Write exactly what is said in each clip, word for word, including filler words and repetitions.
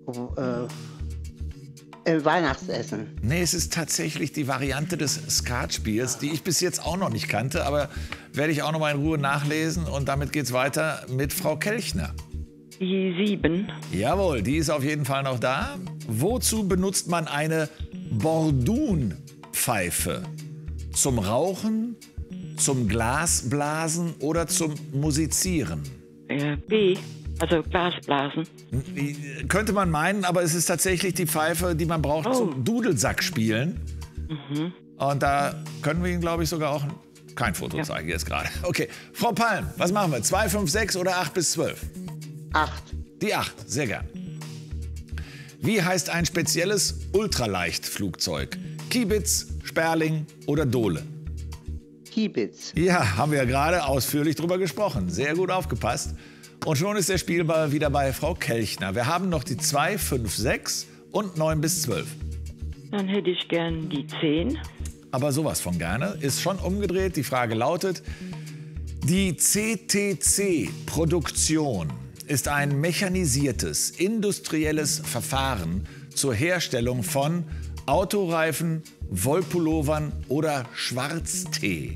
äh, im Weihnachtsessen. Nee, es ist tatsächlich die Variante des Skatspiels, die ich bis jetzt auch noch nicht kannte, aber werde ich auch noch mal in Ruhe nachlesen. Und damit geht's weiter mit Frau Kelchner. Die sieben. Jawohl, die ist auf jeden Fall noch da. Wozu benutzt man eine Bordunpfeife? Zum Rauchen, zum Glasblasen oder zum Musizieren? Äh, B. Also Glasblasen. Könnte man meinen, aber es ist tatsächlich die Pfeife, die man braucht Oh. zum Dudelsack spielen. Mhm. Und da können wir Ihnen, glaube ich, sogar auch kein Foto Ja. zeigen jetzt gerade. Okay, Frau Palm, was machen wir? zwei, fünf, sechs oder acht bis zwölf? Acht. Die acht, sehr gern. Wie heißt ein spezielles Ultraleichtflugzeug? Kiebitz, Sperling oder Dole? Kiebitz. Ja, haben wir ja gerade ausführlich drüber gesprochen. Sehr gut aufgepasst. Und schon ist der Spielball wieder bei Frau Kelchner. Wir haben noch die zwei, fünf, sechs und neun bis zwölf. Dann hätte ich gern die zehn. Aber sowas von gerne. Ist schon umgedreht. Die Frage lautet, die C T C-Produktion ist ein mechanisiertes, industrielles Verfahren zur Herstellung von Autoreifen, Wollpullovern oder Schwarztee.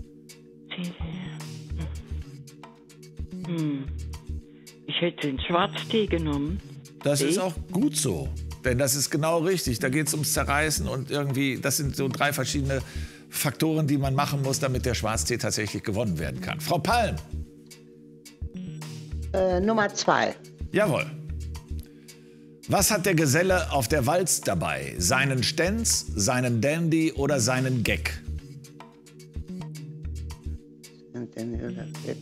Hm. Ich hätte den Schwarztee genommen. Das Tee? ist auch gut so, denn das ist genau richtig. Da geht es ums Zerreißen und irgendwie, das sind so drei verschiedene Faktoren, die man machen muss, damit der Schwarztee tatsächlich gewonnen werden kann. Frau Palm. Äh, Nummer zwei. Jawohl. Was hat der Geselle auf der Walz dabei? Seinen Stenz, seinen Dandy oder seinen Gag? Und dann oder Gag.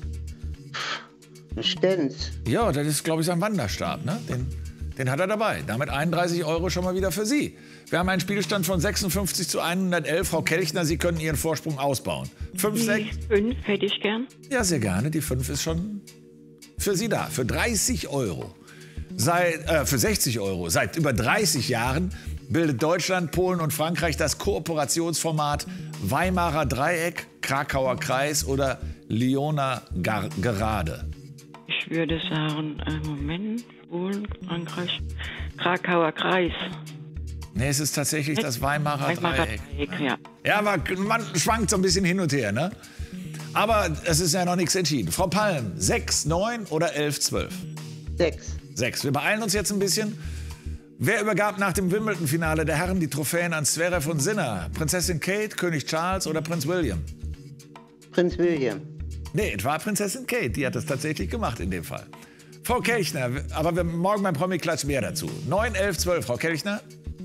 Ein Stenz. Ja, das ist, glaube ich, sein Wanderstab. Ne? Den, den hat er dabei. Damit einunddreißig Euro schon mal wieder für Sie. Wir haben einen Spielstand von sechsundfünfzig zu hundertelf. Frau Kelchner, Sie können Ihren Vorsprung ausbauen. fünf, Die sechs. fünf hätte ich gern. Ja, sehr gerne. Die fünf ist schon für Sie da. Für dreißig Euro. Seit, äh, für sechzig Euro. Seit über dreißig Jahren bildet Deutschland, Polen und Frankreich das Kooperationsformat Weimarer Dreieck, Krakauer Kreis oder Lyoner Gar Gerade. Ich würde sagen, äh, Moment, Polen, Frankreich, Krakauer Kreis. Nee, es ist tatsächlich das Weimarer, Weimarer Dreieck. Dreieck, ja. Ja, aber man schwankt so ein bisschen hin und her, ne? Aber es ist ja noch nichts entschieden. Frau Palm, sechs, neun oder elf, zwölf? Sechs. sechs. Wir beeilen uns jetzt ein bisschen. Wer übergab nach dem Wimbledon-Finale der Herren die Trophäen an Zverev und Sinner? Prinzessin Kate, König Charles oder Prinz William? Prinz William. Nee, es war Prinzessin Kate, die hat das tatsächlich gemacht in dem Fall. Frau Kelchner, aber wir, morgen beim Promi-Klatsch mehr dazu. neun, elf, zwölf, Frau Kelchner?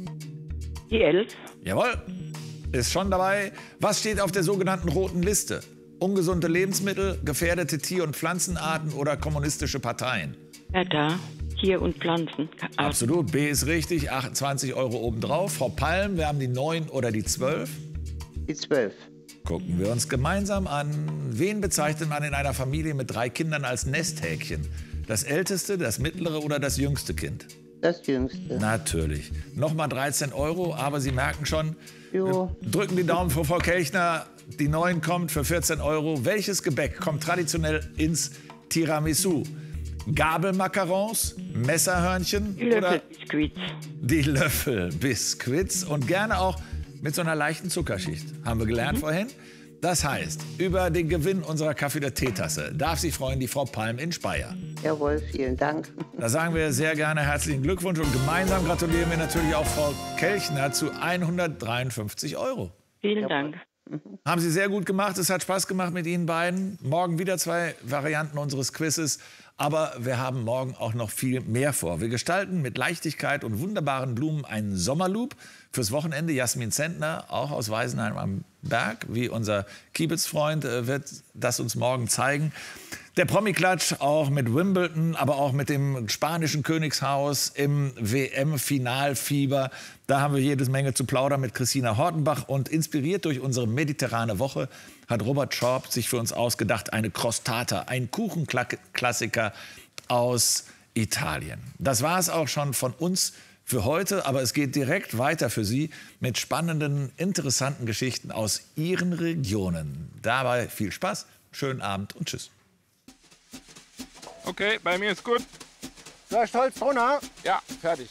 Die elf. Jawohl, ist schon dabei. Was steht auf der sogenannten roten Liste? Ungesunde Lebensmittel, gefährdete Tier- und Pflanzenarten oder kommunistische Parteien? Ja, da. Tier- und Pflanzen. Absolut, B ist richtig, achtundzwanzig Euro obendrauf. Frau Palm, wir haben die neun oder die zwölf? Die zwölf. Gucken wir uns gemeinsam an. Wen bezeichnet man in einer Familie mit drei Kindern als Nesthäkchen? Das älteste, das mittlere oder das jüngste Kind? Das jüngste. Natürlich. Nochmal dreizehn Euro, aber Sie merken schon, Jo. wir drücken die Daumen für Frau Kelchner. Die neun kommt für vierzehn Euro. Welches Gebäck kommt traditionell ins Tiramisu? Gabelmacarons, Messerhörnchen Die oder Löffelbiskuits. die Löffelbiskuits und gerne auch mit so einer leichten Zuckerschicht. Haben wir gelernt mhm. vorhin. Das heißt, über den Gewinn unserer Kaffee- oder Teetasse darf sich freuen die Frau Palm in Speyer. Jawohl, vielen Dank. Da sagen wir sehr gerne herzlichen Glückwunsch und gemeinsam gratulieren wir natürlich auch Frau Kelchner zu hundertdreiundfünfzig Euro. Vielen Dank. Haben Sie sehr gut gemacht. Es hat Spaß gemacht mit Ihnen beiden. Morgen wieder zwei Varianten unseres Quizzes. Aber wir haben morgen auch noch viel mehr vor. Wir gestalten mit Leichtigkeit und wunderbaren Blumen einen Sommerloop fürs Wochenende. Jasmin Zentner, auch aus Weisenheim am Berg, wie unser Kiebitz-Freund, wird das uns morgen zeigen. Der Promi-Klatsch auch mit Wimbledon, aber auch mit dem spanischen Königshaus im W M-Finalfieber. Da haben wir jede Menge zu plaudern mit Christina Hortenbach. Und inspiriert durch unsere mediterrane Woche hat Robert Schorb sich für uns ausgedacht, eine Crostata, ein Kuchenklassiker aus Italien. Das war es auch schon von uns für heute, aber es geht direkt weiter für Sie mit spannenden, interessanten Geschichten aus Ihren Regionen. Dabei viel Spaß, schönen Abend und tschüss. Okay, bei mir ist gut. Du hast Holz drunter? Ja, fertig.